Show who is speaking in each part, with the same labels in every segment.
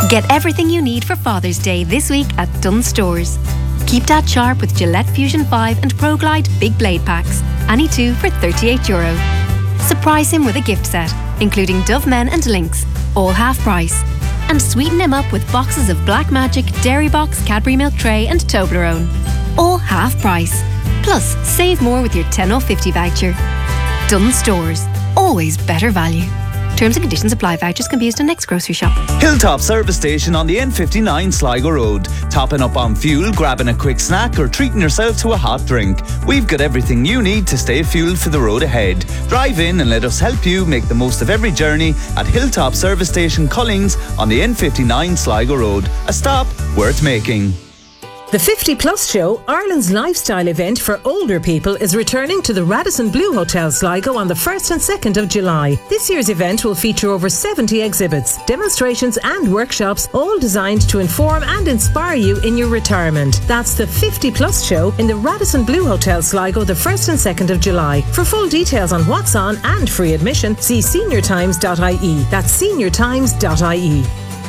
Speaker 1: Get everything you need for Father's Day this week at Dunnes Stores. Keep Dad sharp with Gillette Fusion 5 and Pro Glide Big Blade Packs. Any two for €38. Surprise him with a gift set, including Dove Men and Lynx, all half price. And sweeten him up with boxes of Black Magic, Dairy Box, Cadbury Milk Tray and Toblerone, all half price. Plus, save more with your 10 off 50 voucher. Dunnes Stores, always better value. Terms and conditions apply. Vouchers can be used on next grocery shop.
Speaker 2: Hilltop Service Station on the N59 Sligo Road. Topping up on fuel, grabbing a quick snack or treating yourself to a hot drink. We've got everything you need to stay fueled for the road ahead. Drive in and let us help you make the most of every journey at Hilltop Service Station Cullings on the N59 Sligo Road. A stop worth making.
Speaker 3: The 50 Plus Show, Ireland's lifestyle event for older people, is returning to the Radisson Blu Hotel Sligo on the 1st and 2nd of July. This year's event will feature over 70 exhibits, demonstrations and workshops, all designed to inform and inspire you in your retirement. That's the 50 Plus Show in the Radisson Blu Hotel Sligo the 1st and 2nd of July. For full details on what's on and free admission, see seniortimes.ie. That's seniortimes.ie.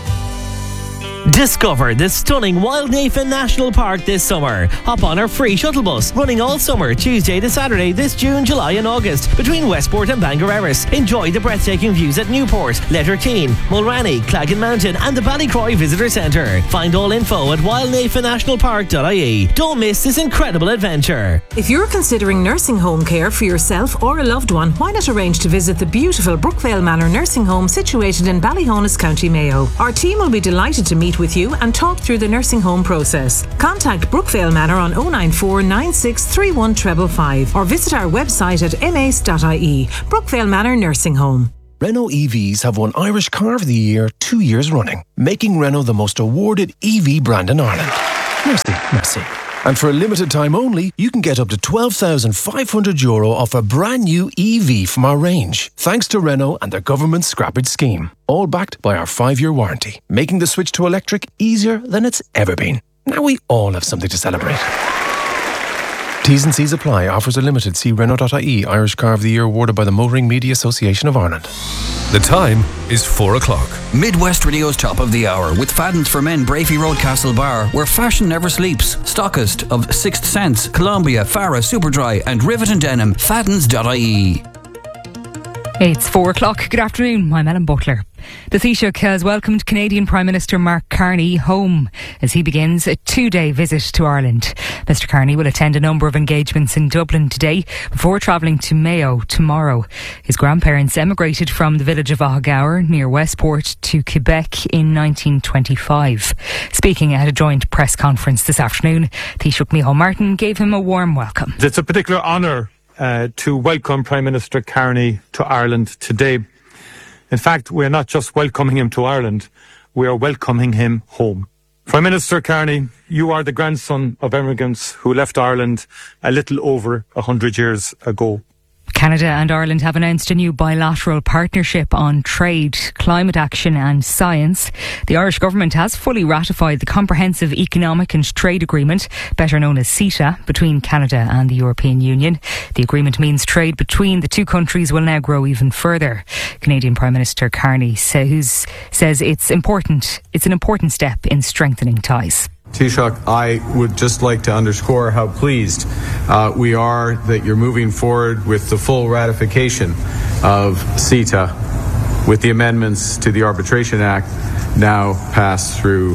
Speaker 4: Discover the stunning Wild Nathan National Park this summer. Hop on our free shuttle bus, running all summer, Tuesday to Saturday this June, July and August, between Westport and Bangor Erris. Enjoy the breathtaking views at Newport, Letterkeene, Mulranny, Claggan Mountain and the Ballycroy Visitor Centre. Find all info at wildnathannationalpark.ie. Don't miss this incredible adventure.
Speaker 3: If you're considering nursing home care for yourself or a loved one, why not arrange to visit the beautiful Brookvale Manor Nursing Home situated in Ballyhonus, County Mayo. Our team will be delighted to meet with you and talk through the nursing home process. Contact Brookvale Manor on 094 9631 555 or visit our website at mace.ie. Brookvale Manor Nursing Home.
Speaker 5: Renault EVs have won Irish Car of the Year 2 years running, making Renault the most awarded EV brand in Ireland. Merci. And for a limited time only, you can get up to €12,500 off a brand new EV from our range, thanks to Renault and their government scrappage scheme. All backed by our 5-year warranty, making the switch to electric easier than it's ever been. Now we all have something to celebrate. T's and C's apply. Offers are limited. See Renault.ie. Irish Car of the Year awarded by the Motoring Media Association of Ireland.
Speaker 6: The time is 4 o'clock.
Speaker 7: Midwest Radio's Top of the Hour with Fadden's for Men, Brafey Road, Castle Bar, where fashion never sleeps. Stockist of Sixth Sense, Columbia, Farah, Superdry and Rivet and Denim. Faddens.ie.
Speaker 8: It's 4 o'clock. Good afternoon. I'm Ellen Butler. The Taoiseach has welcomed Canadian Prime Minister Mark Carney home as he begins a 2-day visit to Ireland. Mr Carney will attend a number of engagements in Dublin today before travelling to Mayo tomorrow. His grandparents emigrated from the village of Ahagour near Westport to Quebec in 1925. Speaking at a joint press conference this afternoon, Taoiseach Micheál Martin gave him a warm welcome.
Speaker 9: It's a particular honour to welcome Prime Minister Carney to Ireland today. In fact, we're not just welcoming him to Ireland, we are welcoming him home. Prime Minister Carney, you are the grandson of immigrants who left Ireland a little over 100 years ago.
Speaker 8: Canada and Ireland have announced a new bilateral partnership on trade, climate action and science. The Irish government has fully ratified the Comprehensive Economic and Trade Agreement, better known as CETA, between Canada and the European Union. The agreement means trade between the two countries will now grow even further. Canadian Prime Minister Carney says it's an important step in strengthening ties.
Speaker 10: Taoiseach, I would just like to underscore how pleased we are that you're moving forward with the full ratification of CETA with the amendments to the Arbitration Act now passed through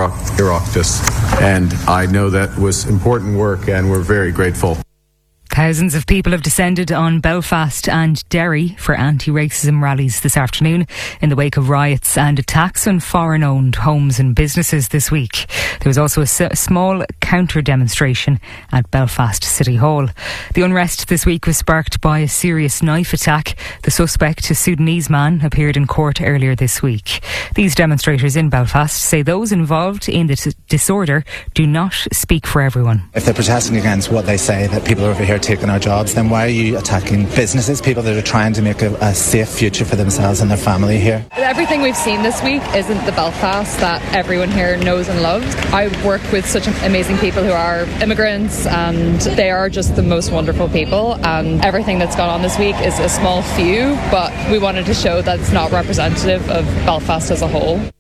Speaker 10: Oireachtas. And I know that was important work and we're very grateful.
Speaker 8: Thousands of people have descended on Belfast and Derry for anti-racism rallies this afternoon in the wake of riots and attacks on foreign-owned homes and businesses this week. There was also a small counter-demonstration at Belfast City Hall. The unrest this week was sparked by a serious knife attack. The suspect, a Sudanese man, appeared in court earlier this week. These demonstrators in Belfast say those involved in the disorder do not speak for everyone.
Speaker 11: If they're protesting against what they say, that people are over here taking our jobs, then why are you attacking businesses, people that are trying to make a safe future for themselves and their family here?
Speaker 12: Everything we've seen this week isn't the Belfast that everyone here knows and loves. I work with such amazing people who are immigrants and they are just the most wonderful people, and everything that's gone on this week is a small few, but we wanted to show that it's not representative of Belfast as a whole.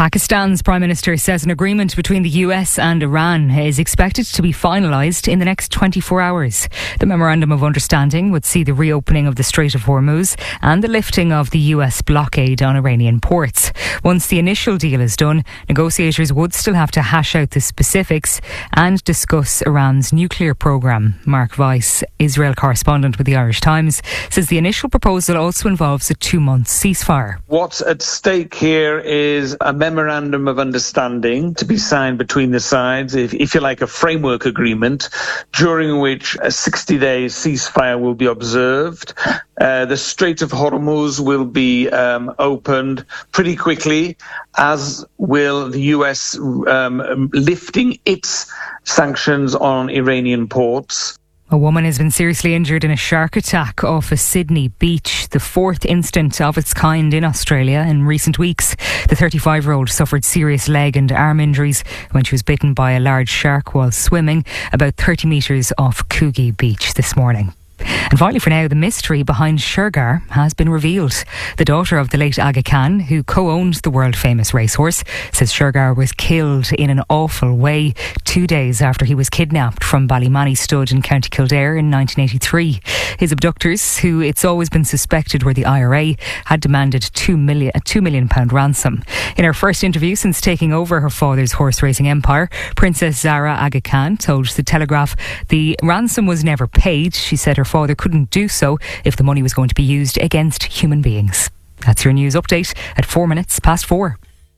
Speaker 8: Pakistan's Prime Minister says an agreement between the US and Iran is expected to be finalised in the next 24 hours. The Memorandum of Understanding would see the reopening of the Strait of Hormuz and the lifting of the US blockade on Iranian ports. Once the initial deal is done, negotiators would still have to hash out the specifics and discuss Iran's nuclear programme. Mark Weiss, Israel correspondent with the Irish Times, says the initial proposal also involves a 2-month ceasefire.
Speaker 13: What's at stake here is a memorandum of understanding to be signed between the sides, if you like, a framework agreement, during which a 60-day ceasefire will be observed. The Strait of Hormuz will be opened pretty quickly, as will the US lifting its sanctions on Iranian ports.
Speaker 8: A woman has been seriously injured in a shark attack off a Sydney beach, the 4th incident of its kind in Australia in recent weeks. The 35-year-old suffered serious leg and arm injuries when she was bitten by a large shark while swimming about 30 metres off Coogee Beach this morning. And finally for now, the mystery behind Shergar has been revealed. The daughter of the late Aga Khan, who co-owned the world-famous racehorse, says Shergar was killed in an awful way 2 days after he was kidnapped from Ballymoney Stud in County Kildare in 1983. His abductors, who it's always been suspected were the IRA, had demanded a £2 million ransom. In her first interview since taking over her father's horse racing empire, Princess Zara Aga Khan told The Telegraph the ransom was never paid. She said her father couldn't do so if the money was going to be used against human beings. That's your news update at 4:04.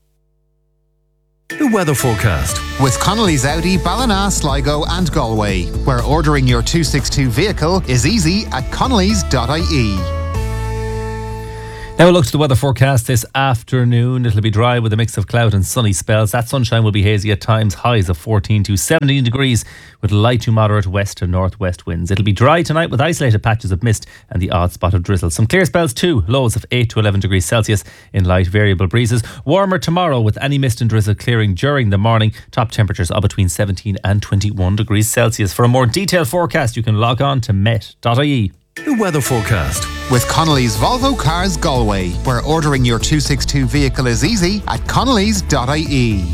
Speaker 6: The weather forecast
Speaker 14: with Connolly's Audi, Ballina, Sligo and Galway, where ordering your 262 vehicle is easy at connellys.ie.
Speaker 15: Now we'll look to the weather forecast this afternoon. It'll be dry with a mix of cloud and sunny spells. That sunshine will be hazy at times, highs of 14 to 17 degrees with light to moderate west and northwest winds. It'll be dry tonight with isolated patches of mist and the odd spot of drizzle. Some clear spells too, lows of 8 to 11 degrees Celsius in light variable breezes. Warmer tomorrow with any mist and drizzle clearing during the morning. Top temperatures are between 17 and 21 degrees Celsius. For a more detailed forecast, you can log on to met.ie.
Speaker 6: The weather forecast
Speaker 14: with Connolly's Volvo Cars Galway, where ordering your 262 vehicle is easy at connellys.ie.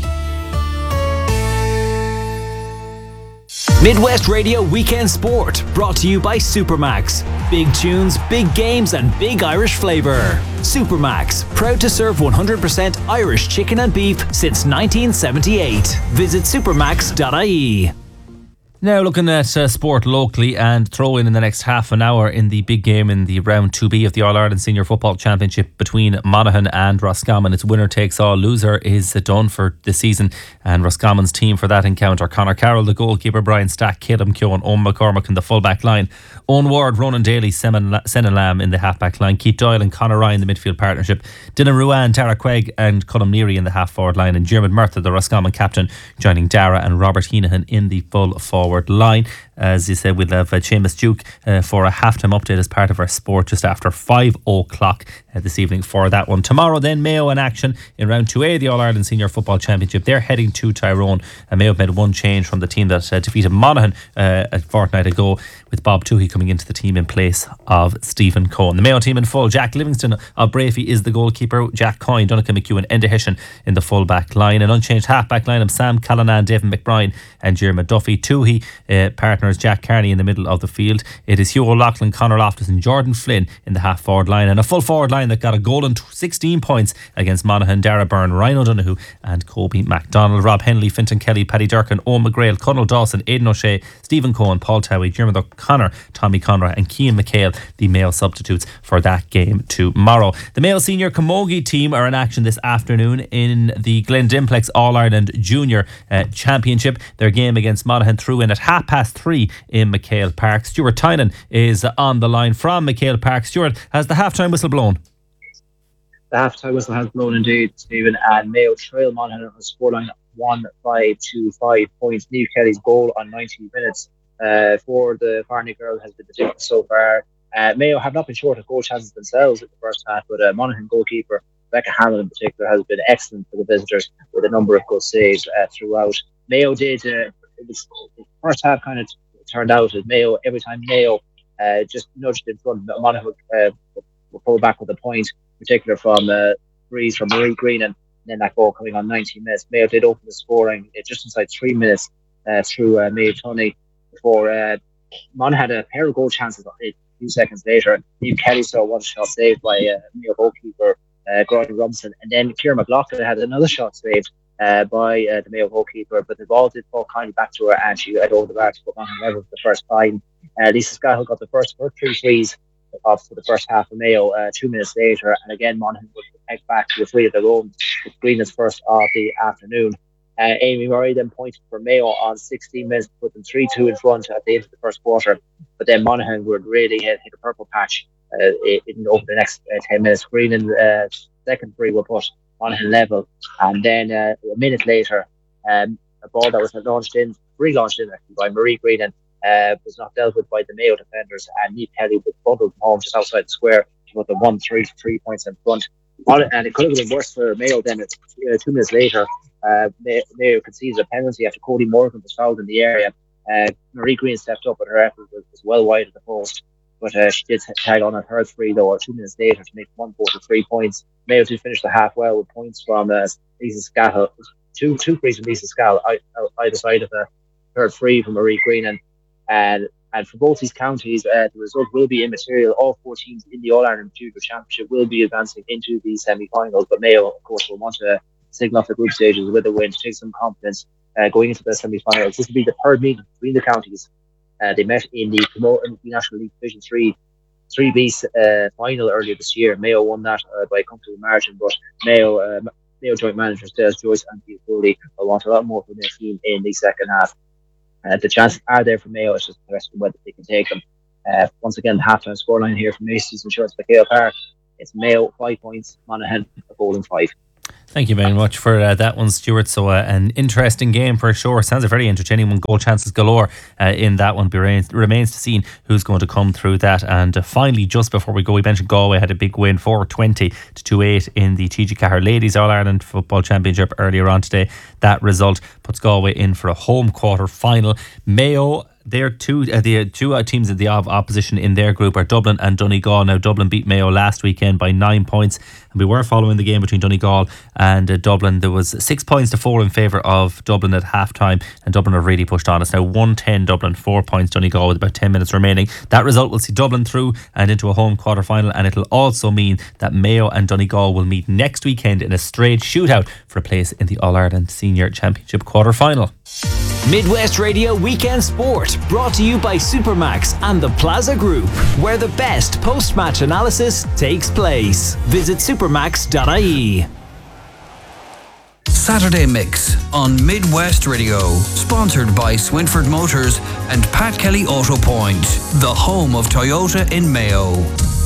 Speaker 16: Midwest Radio Weekend Sport, brought to you by Supermax. Big tunes, big games and big Irish flavour. Supermax, proud to serve 100% Irish chicken and beef since 1978. Visit supermax.ie.
Speaker 15: Now looking at sport locally and throw in the next half an hour in the big game in the round 2B of the All-Ireland Senior Football Championship between Monaghan and Roscommon. It's winner takes all. Loser is done for the season, and Roscommon's team for that encounter: Conor Carroll, the goalkeeper; Brian Stack, Caleb Keoghan, Owen McCormick in the full-back line; Owen Ward, Ronan Daly, Senan Lamb in the half-back line; Keith Doyle and Conor Ryan, the midfield partnership; Dylan Ruan, Tara Quegg and Colm Neary in the half-forward line; and Diarmuid Murtha, the Roscommon captain, joining Dara and Robert Heenahan in the full-forward line. As you said, we'll have Seamus Duke for a halftime update as part of our sport just after 5 o'clock this evening for that one. Tomorrow then, Mayo in action in round 2A of the All-Ireland Senior Football Championship. They're heading to Tyrone, and Mayo have made one change from the team that defeated Monaghan a fortnight ago, with Bob Toohey coming into the team in place of Stephen Cohen. The Mayo team in full: Jack Livingston of Brafey is the goalkeeper, Jack Coyne, Donnacha McEwen, Enda Hession in the full back line. An unchanged half back line of Sam Callanan, David McBride and Jeremy Duffy. Toohey partners Jack Carney in the middle of the field. It is Hugh O'Loughlin, Conor Loftus and Jordan Flynn in the half forward line, and a full forward line that got a goal and 16 points against Monaghan: Dara Byrne, Ryan O'Donoghue and Kobe MacDonald. Rob Henley, Fintan Kelly, Paddy Durkin, Owen McGrail, Conal Dawson, Aidan O'Shea, Stephen Cohen, Paul Towie, Jeremy O'Connor, Tommy Conroy and Cian McHale, the Mayo substitutes for that game tomorrow. The Mayo Senior Camogie team are in action this afternoon in the Glendimplex All-Ireland Junior Championship. Their game against Monaghan threw in at 3:30 in McHale Park. Stuart Tynan is on the line from McHale Park. Stuart, has the half-time whistle blown?
Speaker 17: The half-time whistle has blown indeed, Stephen, and Mayo trail Monaghan on the scoreline 1-5 to 5 points. Niamh Kelly's goal on 90 minutes for the Farney girl has been the difference so far. Mayo have not been short of goal chances themselves in the first half, but Monaghan goalkeeper Rebecca Hamill in particular has been excellent for the visitors, with a number of good saves throughout. Mayo did, the first half kind of turned out as Mayo, every time Mayo just nudged in front, Monaghan will pull back with a point, in particular from Breeze, from Marie Green and then that goal coming on 19 minutes. Mayo did open the scoring just inside 3 minutes through Mayo Tunney before Monaghan had a pair of goal chances a few seconds later. Niamh Kelly saw one shot saved by Mayo goalkeeper Gordon Robinson, and then Ciara McLaughlin had another shot saved by the Mayo goalkeeper, but the ball did fall kindly back to her and she had over the bar to put Monaghan level for the first time. Lisa Scahill got the first of her 3 threes for the first half of Mayo 2 minutes later, and again Monaghan would head back to a 3 of their own with Greenland's first of the afternoon. Amy Murray then pointed for Mayo on 16 minutes to put them 3-2 in front at the end of the first quarter, but then Monaghan would really hit a purple patch over the next 10 minutes. Greenland's second 3 will put Monaghan level, and then a minute later a ball that was relaunched in actually by Marie Greenan was not dealt with by the Mayo defenders, and Niamh Kelly would bundle home just outside the square to put the 1-3 for 3 points in front. And it could have been worse for Mayo then. 2 minutes later, Mayo conceded a penalty after Cody Morgan was fouled in the area. Marie Green stepped up, but her effort was well wide of the post. But she did tag on her 3 though, 2 minutes later, to make 1 goal for 3 points. Mayo did finish the half well with points from Lisa Scahill. Two threes from Lisa Scahill either side of a third 3 from Marie Green. And for both these counties, the result will be immaterial. All 4 teams in the All-Ireland Junior Championship will be advancing into the semi-finals. But Mayo, of course, will want to signal off the group stages with a win to take some confidence going into the semi-finals. This will be the third meeting between the counties. They met in the National League Division 3B final earlier this year. Mayo won that by a comfortable margin, but Mayo joint managers Des Joyce and Hugh Foley will want a lot more from their team in the second half. The chances are there for Mayo. It's just the question of whether they can take them. Once again, the halftime scoreline here from Macy's Insurance McHale Park. It's Mayo 5 points, Monaghan a goal and 5.
Speaker 15: Thank you very much for that one, Stuart. So an interesting game for sure. Sounds a very entertaining one. Goal chances galore in that one. Remains to see who's going to come through that. And finally, just before we go, we mentioned Galway had a big win, 420 to 28 in the TG Cahir Ladies All-Ireland Football Championship earlier on today. That result puts Galway in for a home quarter final. Mayo, the two teams in the opposition in their group are Dublin and Donegal. Now, Dublin beat Mayo last weekend by 9 points, and we were following the game between Donegal and Dublin. There was 6 points to 4 in favour of Dublin at half time, and Dublin have really pushed on. It's now 1-10 Dublin, 4 points Donegal with about 10 minutes remaining. That result will see Dublin through and into a home quarter final, and it'll also mean that Mayo and Donegal will meet next weekend in a straight shootout for a place in the All-Ireland Senior Championship quarter final.
Speaker 16: Midwest Radio Weekend Sport, brought to you by Supermax and the Plaza Group, where the best post-match analysis takes place. Visit supermax.ie.
Speaker 7: Saturday Mix on Midwest Radio, sponsored by Swinford Motors and Pat Kelly Auto Point, the home of Toyota in Mayo.